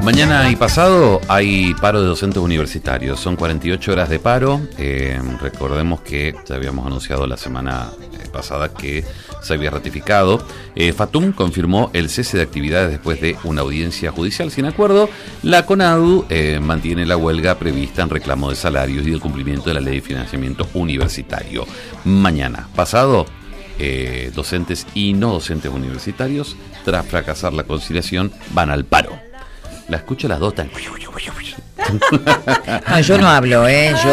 Mañana y pasado hay paro de docentes universitarios, son 48 horas de paro. Recordemos que ya habíamos anunciado la semana pasada que se había ratificado. Fatum confirmó el cese de actividades después de una audiencia judicial sin acuerdo. La CONADU mantiene la huelga prevista en reclamo de salarios y del cumplimiento de la ley de financiamiento universitario. Mañana pasado, docentes y no docentes universitarios, tras fracasar la conciliación, van al paro. La escucho las dos tan... No, yo no hablo,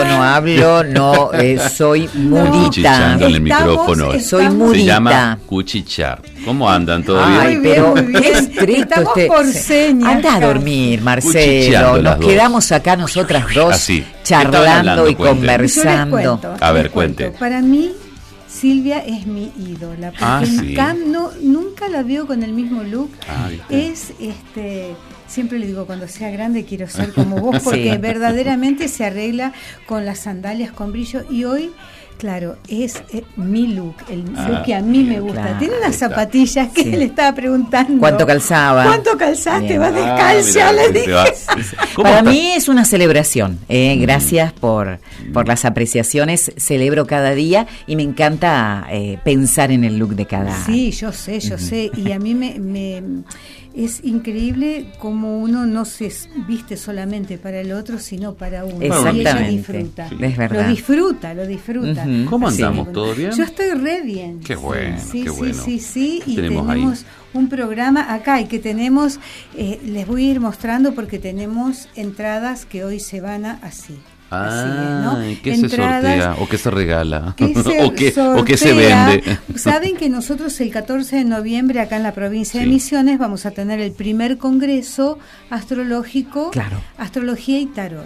soy mudita. Cuchicheando en el micrófono. Soy mudita. Se llama cuchichar. ¿Cómo andan? ¿Todo bien? Ay, pero muy bien. qué estricto Estamos por señas. Anda a dormir, Marcelo. Cuchicheando las Nos dos. quedamos acá nosotras dos Así. charlando Estaban hablando, y cuenten. conversando. Yo les cuento, A ver, les cuento. cuente. Para mí, Silvia es mi ídola. Porque Sí. nunca la veo con el mismo look. ¿Viste? Es siempre le digo, cuando sea grande quiero ser como vos, porque Sí. verdaderamente se arregla con las sandalias con brillo. Y hoy, claro, es mi look, el look que a mí me gusta. claro. Tiene unas Ahí está. zapatillas que Sí. le estaba preguntando. ¿Cuánto calzaba? ¿Cuánto calzaste? Bien. ¿Vas descalza? Le dije. ¿Cómo Para está? mí es una celebración. Gracias por las apreciaciones. Celebro cada día y me encanta pensar en el look de cada. Sí, yo sé. Y a mí me es increíble cómo uno no se viste solamente para el otro, sino para uno. Exactamente. Y ella disfruta. Sí. Es verdad. Lo disfruta. Ujú. ¿Cómo Sí. andamos? ¿Todo bien? Yo estoy re bien. Qué bueno, Sí, qué bueno. sí. Y Tenemos tenemos ahí. un programa acá y que tenemos, les voy a ir mostrando porque tenemos entradas que hoy se van así. Así es, ¿no? ¿Qué se sortea o qué se regala? ¿Qué se ¿O qué se sortea? vende? Saben que nosotros el 14 de noviembre acá en la provincia de Sí. Misiones vamos a tener el primer congreso astrológico, Claro. Astrología y Tarot.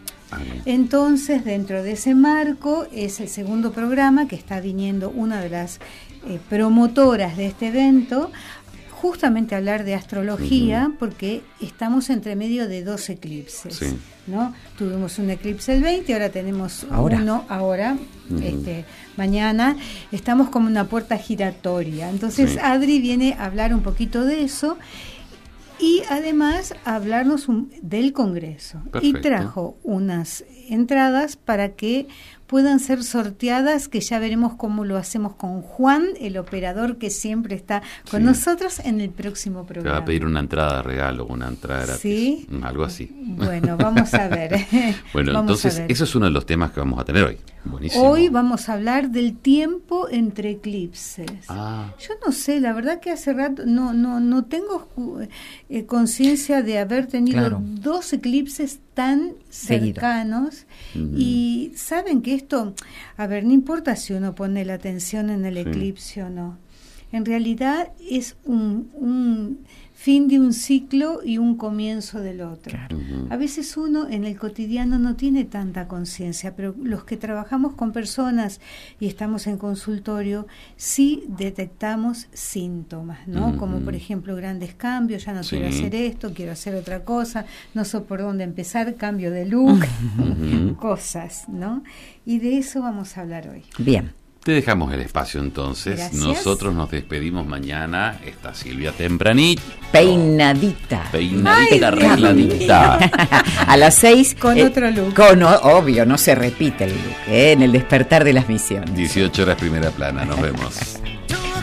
Entonces, dentro de ese marco, es el segundo programa que está viniendo una de las promotoras de este evento, justamente a hablar de astrología, porque estamos entre medio de dos eclipses. Sí. ¿No? Tuvimos un eclipse el 20, ahora tenemos Ahora. uno ahora, mañana. Estamos como una puerta giratoria. Entonces, Sí. Adri viene a hablar un poquito de eso. Y además hablarnos del Congreso. Perfecto. Y trajo unas entradas para que puedan ser sorteadas, que ya veremos cómo lo hacemos con Juan, el operador que siempre está con Sí. nosotros en el próximo Te programa. va a pedir una entrada de regalo, una entrada gratis. ¿Sí? Algo así. Bueno, vamos a ver. Bueno, Vamos entonces a ver. eso es uno de los temas que vamos a tener hoy. Buenísimo. Hoy vamos a hablar del tiempo entre eclipses. Yo no sé, la verdad que hace rato no tengo conciencia de haber tenido Claro. dos eclipses tan Seguido. cercanos. Y saben que esto, a ver, no importa si uno pone la atención en el eclipse o no. En realidad es un fin de un ciclo y un comienzo del otro. Claro. A veces uno en el cotidiano no tiene tanta conciencia, pero los que trabajamos con personas y estamos en consultorio, sí detectamos síntomas, ¿no? Como por ejemplo grandes cambios, ya no quiero hacer esto, quiero hacer otra cosa, no sé por dónde empezar, cambio de look, cosas, ¿no? Y de eso vamos a hablar hoy. Bien. Te dejamos el espacio entonces. Gracias. Nosotros nos despedimos mañana. Está Silvia tempranito. Peinadita. Peinadita, arregladita. A las 6. Con otro look. Obvio, no se repite el look, en el despertar de las misiones. 18 horas primera plana. Nos vemos.